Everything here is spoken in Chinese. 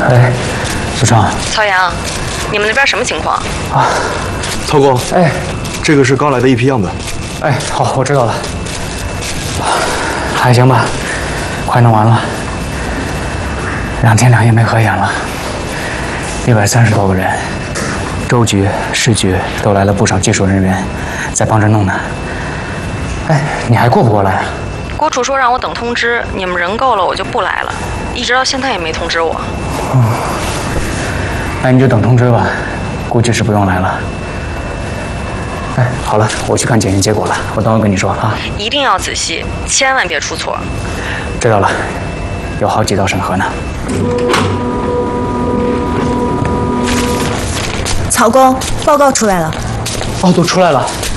哎，苏畅。 曹阳，你们那边什么情况？ 啊， 曹工， 哎， 这个是刚来的一批样本。 哎，好，我知道了。还行吧，快弄完了。2天2夜没合眼了，130多个人，州局、市局都来了不少技术人员，在帮着弄呢。哎，你还过不过来啊？ 郭处说让我等通知，你们人够了我就不来了，一直到现在也没通知我。 那你就等通知吧，估计是不用来了。哎，好了，我去看检验结果了，我等会跟你说啊。 一定要仔细，千万别出错。 知道了，有好几道审核呢。 曹工，报告出来了。 哦，都出来了。